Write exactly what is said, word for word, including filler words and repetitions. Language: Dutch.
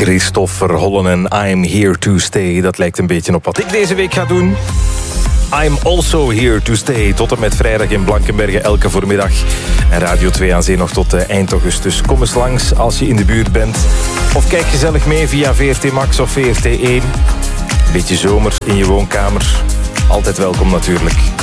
Christophe Verhollen en I'm Here to Stay. Dat lijkt een beetje op wat ik deze week ga doen. I'm also here to stay. Tot en met vrijdag in Blankenberge elke voormiddag. En Radio twee aan Zee nog tot eind augustus. Kom eens langs als je in de buurt bent. Of kijk gezellig mee via V R T Max of V R T één. Beetje zomer in je woonkamer. Altijd welkom natuurlijk.